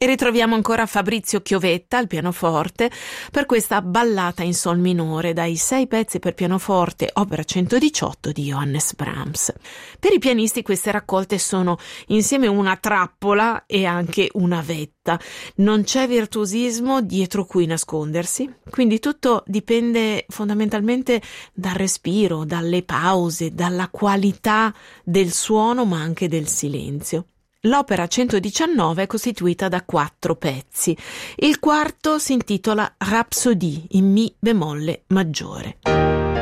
E ritroviamo ancora Fabrizio Chiovetta al pianoforte per questa ballata in sol minore dai 6 pezzi per pianoforte, opera 118 di Johannes Brahms. Per i pianisti queste raccolte sono insieme una trappola e anche una vetta. Non c'è virtuosismo dietro cui nascondersi, quindi tutto dipende fondamentalmente dal respiro, dalle pause, dalla qualità del suono ma anche del silenzio. L'opera 119 è costituita da 4 pezzi. Il quarto si intitola Rhapsodie in Mi bemolle maggiore.